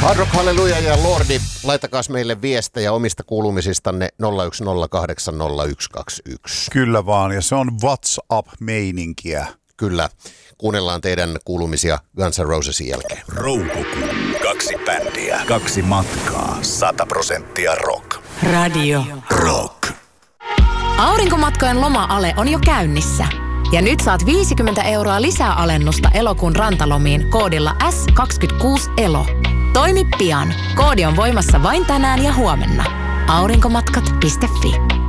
Hard Rock Hallelujah ja Lordi, laittakaas meille viestejä omista kuulumisistanne 01080121. Kyllä vaan, ja se on WhatsApp-meininkiä. Kyllä, kuunnellaan teidän kuulumisia Guns N' Rosesin jälkeen. Roukukuu, 2 bändiä, 2 matkaa, 100% rock. Radio Rock. Aurinkomatkojen loma-ale on jo käynnissä. Ja nyt saat 50 € lisää alennusta elokuun rantalomiin koodilla S26ELO. Toimi pian. Koodi on voimassa vain tänään ja huomenna. Aurinkomatkat.fi